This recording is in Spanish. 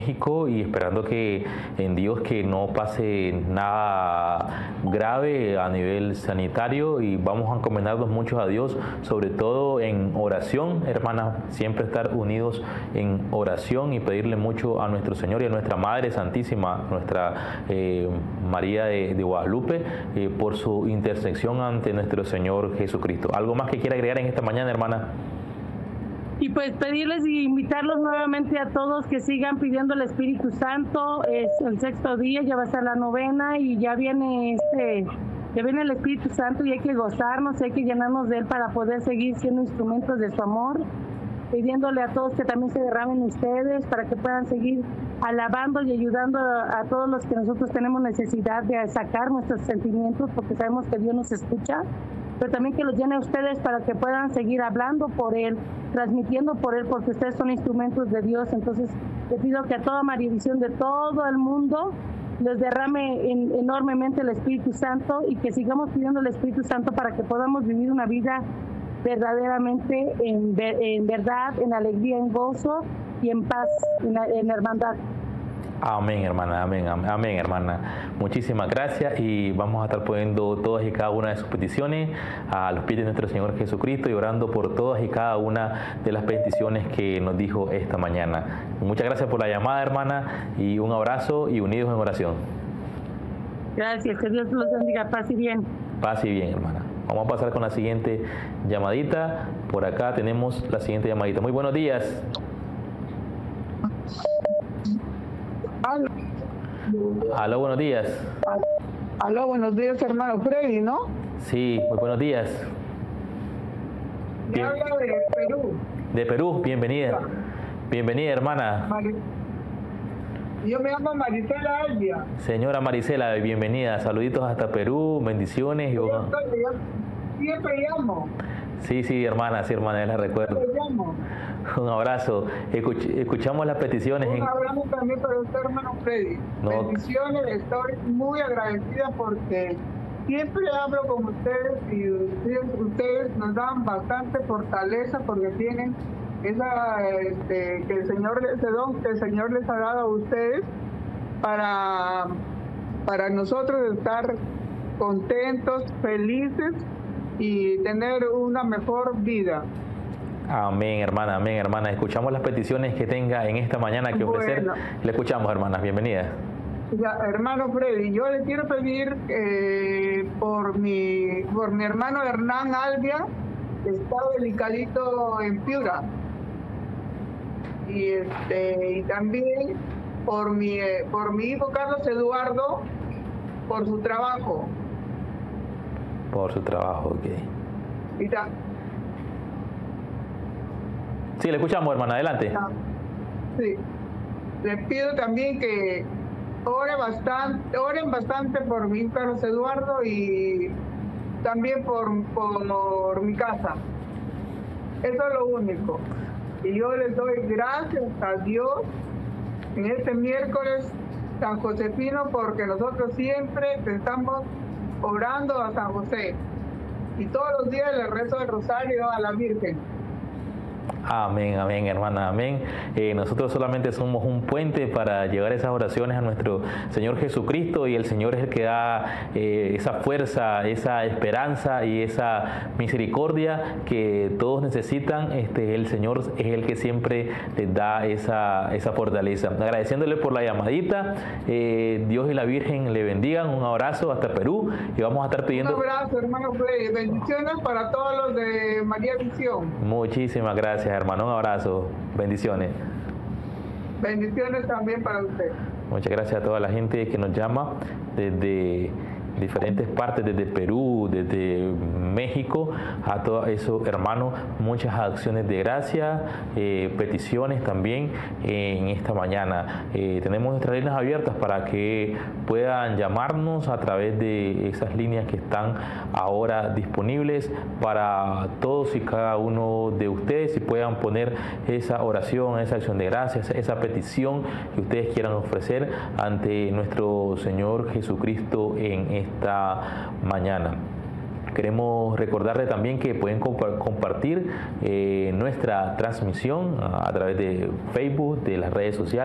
México y esperando que en Dios que no pase nada grave a nivel sanitario, y vamos a encomendarnos mucho a Dios, sobre todo en oración, hermanas, siempre estar unidos en oración y pedirle mucho a nuestro Señor y a nuestra Madre Santísima, nuestra María de Guadalupe, por su intersección ante nuestro Señor Jesucristo. ¿Algo más que quiera agregar en esta mañana, hermana? Y pues pedirles y invitarlos nuevamente a todos que sigan pidiendo el Espíritu Santo. Es el 6º día, ya va a ser la 9ª y ya viene el Espíritu Santo, y hay que gozarnos, hay que llenarnos de él para poder seguir siendo instrumentos de su amor, pidiéndole a todos que también se derramen ustedes para que puedan seguir alabando y ayudando a todos los que nosotros tenemos necesidad de sacar nuestros sentimientos, porque sabemos que Dios nos escucha, pero también que los llene a ustedes para que puedan seguir hablando por él, transmitiendo por él, porque ustedes son instrumentos de Dios. Entonces le pido que a toda Maravisión de todo el mundo les derrame enormemente el Espíritu Santo, y que sigamos pidiendo el Espíritu Santo para que podamos vivir una vida verdaderamente en verdad, en alegría, en gozo y en paz, en hermandad. Amén, hermana, amén, amén, hermana. Muchísimas gracias, y vamos a estar poniendo todas y cada una de sus peticiones a los pies de nuestro Señor Jesucristo y orando por todas y cada una de las peticiones que nos dijo esta mañana. Muchas gracias por la llamada, hermana, y un abrazo y unidos en oración. Gracias, que Dios los bendiga. Paz y bien. Paz y bien, hermana. Vamos a pasar con la siguiente llamadita. Por acá tenemos la siguiente llamadita. Muy buenos días. Aló, buenos días. Aló, buenos días, hermano Freddy, ¿no? Sí, muy buenos días. Me habla de Perú. De Perú, bienvenida. Bienvenida, hermana. Yo me llamo Marisela Albia. Señora Marisela, bienvenida. Saluditos hasta Perú, bendiciones. Siempre llamo. Sí, hermana, ya la recuerdo. Un abrazo. Escuchamos las peticiones. Un abrazo también para usted, hermano Freddy. Bendiciones, estoy muy agradecida porque siempre hablo con ustedes y ustedes nos dan bastante fortaleza, porque tienen esa que el Señor les ha dado a ustedes para nosotros estar contentos, felices y tener una mejor vida. Amén, hermana, amén, hermana. Escuchamos las peticiones que tenga en esta mañana que ofrecer. Le escuchamos, hermanas, bienvenida. Ya, hermano Freddy, yo le quiero pedir por mi hermano Hernán Albia, que está delicadito en Piura, y también por mi hijo Carlos Eduardo, por su trabajo. Por su trabajo, ok. Sí, le escuchamos, hermana, adelante. Sí. Les pido también que oren bastante por mi hijo Carlos Eduardo, y también por mi casa. Eso es lo único. Y yo les doy gracias a Dios en este miércoles San Josefino, porque nosotros siempre estamos orando a San José, y todos los días le rezo el rosario a la Virgen. Amén, amén, hermana, amén. Nosotros solamente somos un puente para llevar esas oraciones a nuestro Señor Jesucristo, y el Señor es el que da esa fuerza, esa esperanza y esa misericordia que todos necesitan. El Señor es el que siempre les da esa fortaleza. Agradeciéndole por la llamadita, Dios y la Virgen le bendigan. Un abrazo hasta Perú, y vamos a estar pidiendo... Un abrazo, hermano Freddy. Bendiciones para todos los de María Visión. Muchísimas gracias, hermano. Un abrazo. Bendiciones. Bendiciones también para usted. Muchas gracias a toda la gente que nos llama desde diferentes partes, desde Perú, desde México, a todos esos hermanos. Muchas acciones de gracia, peticiones también en esta mañana. Tenemos nuestras líneas abiertas para que puedan llamarnos a través de esas líneas que están ahora disponibles para todos y cada uno de ustedes, y puedan poner esa oración, esa acción de gracias, esa petición que ustedes quieran ofrecer ante nuestro Señor Jesucristo en esta mañana. Queremos recordarles también que pueden compartir nuestra transmisión a través de Facebook, de las redes sociales.